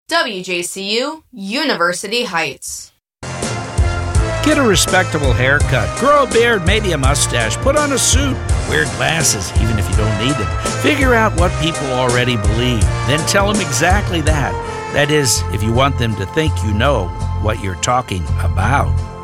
WJCU, University Heights. Get a respectable haircut, grow a beard, maybe a mustache, put on a suit, wear glasses even if you don't need them. Figure out what people already believe, then tell them exactly that. That is, if you want them to think you know what you're talking about.